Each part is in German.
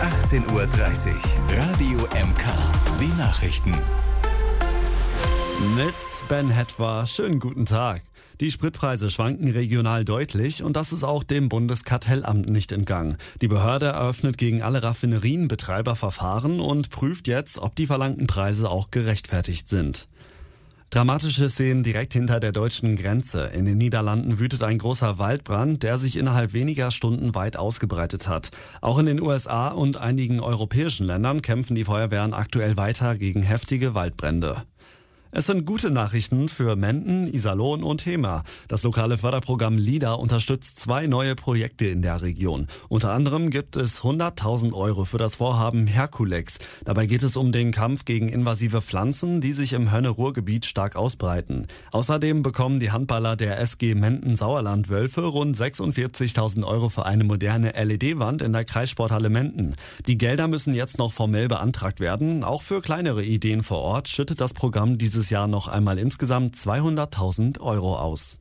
18:30 Uhr. Radio MK. Die Nachrichten. Mit Ben Hetwa, schönen guten Tag. Die Spritpreise schwanken regional deutlich und das ist auch dem Bundeskartellamt nicht entgangen. Die Behörde eröffnet gegen alle Raffinerienbetreiber Verfahren und prüft jetzt, ob die verlangten Preise auch gerechtfertigt sind. Dramatische Szenen direkt hinter der deutschen Grenze. In den Niederlanden wütet ein großer Waldbrand, der sich innerhalb weniger Stunden weit ausgebreitet hat. Auch in den USA und einigen europäischen Ländern kämpfen die Feuerwehren aktuell weiter gegen heftige Waldbrände. Es sind gute Nachrichten für Menden, Iserlohn und Hemer. Das lokale Förderprogramm LIDA unterstützt 2 neue Projekte in der Region. Unter anderem gibt es 100.000 € für das Vorhaben Herkulex. Dabei geht es um den Kampf gegen invasive Pflanzen, die sich im Hönne-Ruhr-Gebiet stark ausbreiten. Außerdem bekommen die Handballer der SG Menden-Sauerland-Wölfe rund 46.000 € für eine moderne LED-Wand in der Kreissporthalle Menden. Die Gelder müssen jetzt noch formell beantragt werden. Auch für kleinere Ideen vor Ort schüttet das Programm dieses Jahr noch einmal insgesamt 200.000 € aus.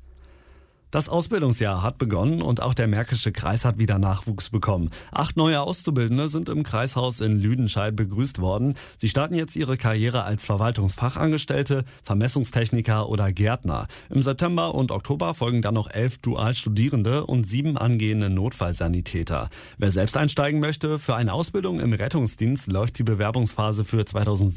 Das Ausbildungsjahr hat begonnen und auch der Märkische Kreis hat wieder Nachwuchs bekommen. 8 neue Auszubildende sind im Kreishaus in Lüdenscheid begrüßt worden. Sie starten jetzt ihre Karriere als Verwaltungsfachangestellte, Vermessungstechniker oder Gärtner. Im September und Oktober folgen dann noch 11 Dualstudierende und 7 angehende Notfallsanitäter. Wer selbst einsteigen möchte, für eine Ausbildung im Rettungsdienst läuft die Bewerbungsphase für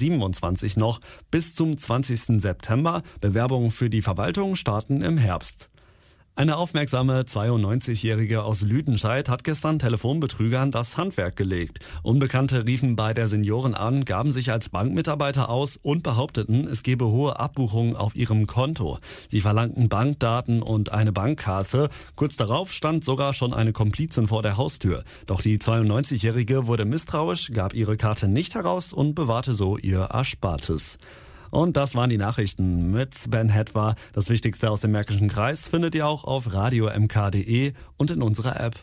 2027 noch bis zum 20. September. Bewerbungen für die Verwaltung starten im Herbst. Eine aufmerksame 92-Jährige aus Lüdenscheid hat gestern Telefonbetrügern das Handwerk gelegt. Unbekannte riefen bei der Senioren an, gaben sich als Bankmitarbeiter aus und behaupteten, es gebe hohe Abbuchungen auf ihrem Konto. Sie verlangten Bankdaten und eine Bankkarte. Kurz darauf stand sogar schon eine Komplizin vor der Haustür. Doch die 92-Jährige wurde misstrauisch, gab ihre Karte nicht heraus und bewahrte so ihr Erspartes. Und das waren die Nachrichten mit Ben Hetwa. Das Wichtigste aus dem Märkischen Kreis findet ihr auch auf radiomk.de und in unserer App.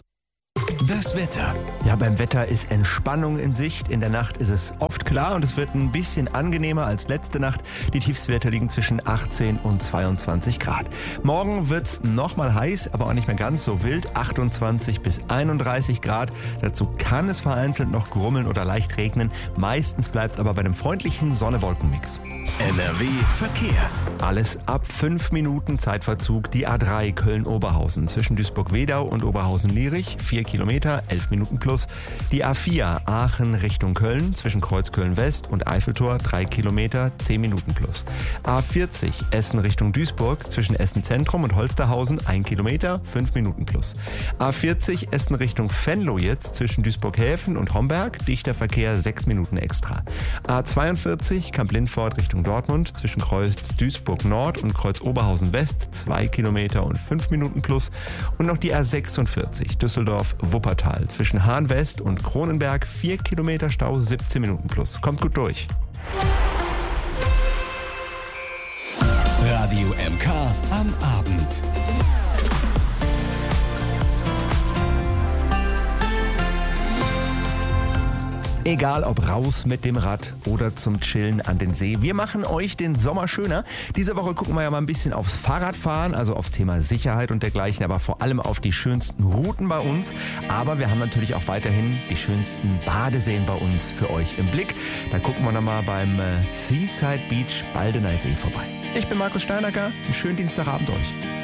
Das Wetter. Ja, beim Wetter ist Entspannung in Sicht. In der Nacht ist es oft klar und es wird ein bisschen angenehmer als letzte Nacht. Die Tiefstwerte liegen zwischen 18 und 22 Grad. Morgen wird's nochmal heiß, aber auch nicht mehr ganz so wild. 28 bis 31 Grad. Dazu kann es vereinzelt noch grummeln oder leicht regnen. Meistens bleibt es aber bei einem freundlichen Sonne-Wolken-Mix. NRW Verkehr. Alles ab 5 Minuten Zeitverzug. Die A3 Köln-Oberhausen zwischen Duisburg-Wedau und Oberhausen-Lierich 4 Kilometer, 11 Minuten plus. Die A4 Aachen Richtung Köln zwischen Kreuzköln-West und Eiffeltor 3 Kilometer, 10 Minuten plus. A40 Essen Richtung Duisburg zwischen Essen-Zentrum und Holsterhausen 1 Kilometer, 5 Minuten plus. A40 Essen Richtung Venlo jetzt zwischen Duisburg-Häfen und Homberg, dichter Verkehr 6 Minuten extra. A42 Kamp-Lindfort Richtung Dortmund zwischen Kreuz Duisburg Nord und Kreuz Oberhausen West 2 Kilometer und 5 Minuten plus. Und noch die A46 Düsseldorf Wuppertal zwischen Hahn West und Kronenberg 4 Kilometer Stau 17 Minuten plus. Kommt gut durch. Radio MK am Abend. Egal ob raus mit dem Rad oder zum Chillen an den See. Wir machen euch den Sommer schöner. Diese Woche gucken wir ja mal ein bisschen aufs Fahrradfahren, also aufs Thema Sicherheit und dergleichen, aber vor allem auf die schönsten Routen bei uns. Aber wir haben natürlich auch weiterhin die schönsten Badeseen bei uns für euch im Blick. Da gucken wir nochmal beim Seaside Beach Baldeneysee vorbei. Ich bin Markus Steinacker. Einen schönen Dienstagabend euch.